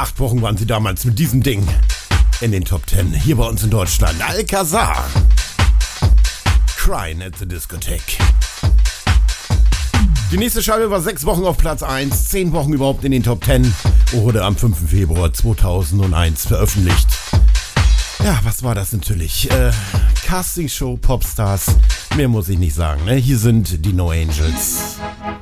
8 Wochen waren sie damals mit diesem Ding in den Top 10 hier bei uns in Deutschland. Alcazar. Crying at the Discotheque. Die nächste Scheibe war 6 Wochen auf Platz 1, 10 Wochen überhaupt in den Top 10 und wurde am 5. Februar 2001 veröffentlicht. Ja, was war das natürlich? Castingshow, Popstars, mehr muss ich nicht sagen. Ne? Hier sind die No Angels.